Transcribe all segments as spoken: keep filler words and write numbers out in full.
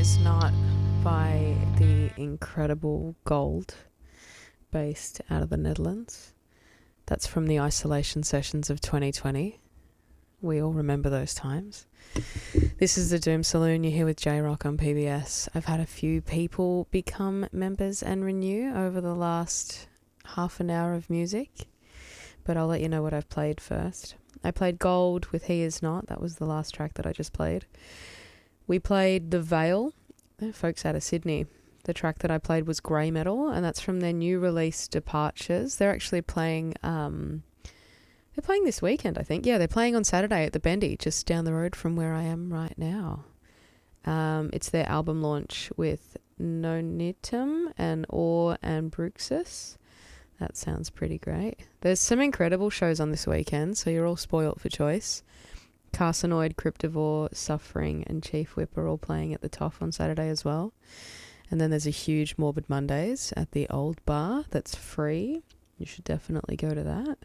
Is Not by the incredible Gold, based out of the Netherlands. That's from the isolation sessions of twenty twenty. We all remember those times. This is the Doom Saloon. You're here with J-Rock on P B S. I've had a few people become members and renew over the last half an hour of music, but I'll let you know what I've played first. I played Gold with He Is Not. That was the last track that I just played. We played The Veil. They're folks out of Sydney. The track that I played was Grey Metal, and that's from their new release Departures. They're actually playing um they're playing this weekend, I think. Yeah, they're playing on Saturday at the Bendy, just down the road from where I am right now. Um it's their album launch with Nonitum and Or and Bruxus. That sounds pretty great. There's some incredible shows on this weekend, so you're all spoilt for choice. Carcinoid, Cryptivore, Suffering, and Chief Whip are all playing at the Toff on Saturday as well. And then there's a huge Morbid Mondays at the Old Bar that's free. You should definitely go to that.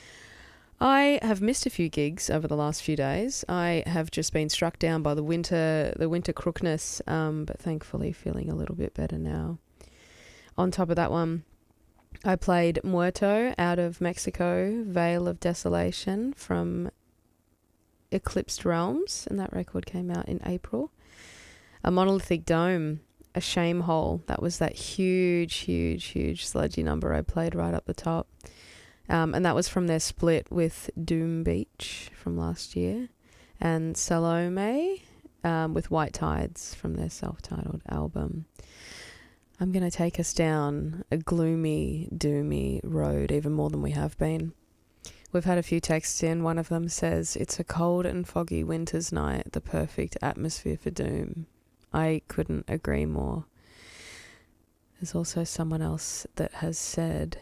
I have missed a few gigs over the last few days. I have just been struck down by the winter, the winter crookness, um, but thankfully feeling a little bit better now. On top of that one, I played Muerto out of Mexico, Veil of Desolation from Eclipsed Realms, and that record came out in April. A Monolithic Dome, A Shame Hole. That was that huge, huge, huge sludgy number I played right up the top. Um, and that was from their split with Doom Beach from last year. And Salome um, with White Tides from their self-titled album. I'm going to take us down a gloomy, doomy road, even more than we have been. We've had a few texts in. One of them says, "It's a cold and foggy winter's night, the perfect atmosphere for doom." I couldn't agree more. There's also someone else that has said,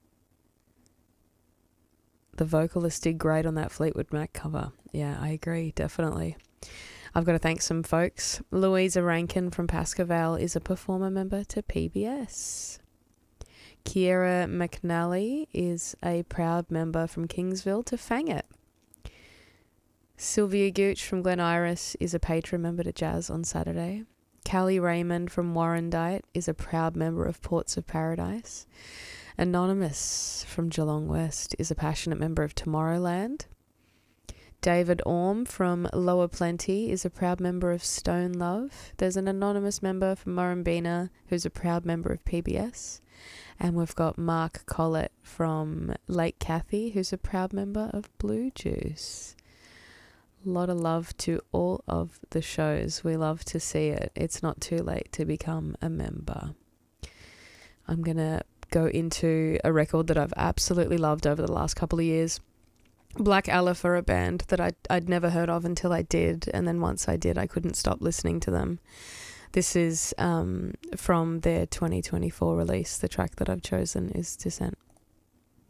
"The vocalist did great on that Fleetwood Mac cover." Yeah, I agree, definitely. I've got to thank some folks. Louisa Rankin from Pascoe is a performer member to P B S. Kiera McNally is a proud member from Kingsville to Fang It. Sylvia Gooch from Glen Iris is a patron member to Jazz on Saturday. Callie Raymond from Warrandyte is a proud member of Ports of Paradise. Anonymous from Geelong West is a passionate member of Tomorrowland. David Orm from Lower Plenty is a proud member of Stone Love. There's an anonymous member from Murrumbina who's a proud member of P B S. And we've got Mark Collett from Lake Cathy, who's a proud member of Blue Juice. A lot of love to all of the shows. We love to see it. It's not too late to become a member. I'm going to go into a record that I've absolutely loved over the last couple of years. Black Aleph are a band that I'd, I'd never heard of until I did, and then once I did, I couldn't stop listening to them. This is um, from their twenty twenty-four release. The track that I've chosen is Descent.